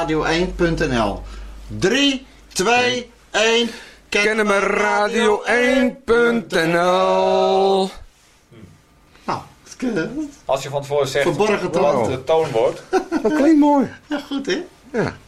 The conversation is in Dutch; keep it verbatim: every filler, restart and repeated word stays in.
radio één punt n l. drie, twee, één... Kennemerradio één punt n l. Nou, als je van tevoren zegt verborgen wat toon. de toon wordt. Dat klinkt mooi. Ja, goed hè? Ja.